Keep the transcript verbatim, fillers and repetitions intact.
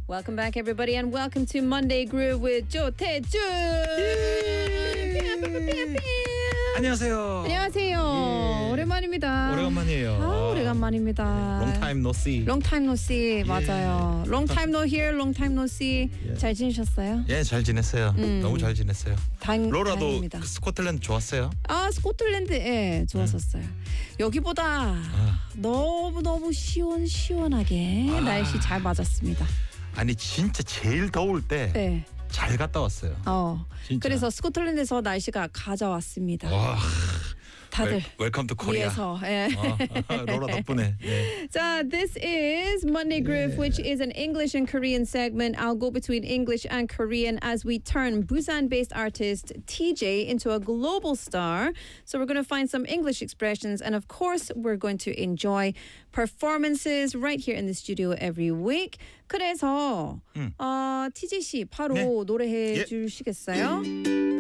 Welcome back, everybody, and welcome to Monday Groove with 조태준. 안녕하세요. 안녕하세요. 예. 오랜만입니다. 오래간만이에요. 아, 오래간만입니다. Long time no see. Long time no see. 맞아요. Long time no hear, long time no see. 예. 잘 지내셨어요? 예, 잘 지냈어요. 음. 너무 잘 지냈어요. 다행, 로라도 다행입니다. 그 스코틀랜드 좋았어요? 아, 스코틀랜드, 예, 좋았었어요. 여기보다 아. 너무너무 시원시원하게 아. 날씨 잘 맞았습니다. 아니 진짜 제일 더울 때 잘 네. 갔다 왔어요. 어. 진짜. 그래서 스코틀랜드에서 날씨가 가져왔습니다. 와, 다들 웰컴 투 코리아. 위에서. 예. 어, 로라 덕분에. 예. So this is Monday Groove, which is an English and Korean segment. I'll go between English and Korean as we turn Busan-based artist T J into a global star. So we're going to find some English expressions, and of course, we're going to enjoy performances right here in the studio every week. 그래서 음. 어, 티제이 씨 바로 네. 노래해 예. 주시겠어요?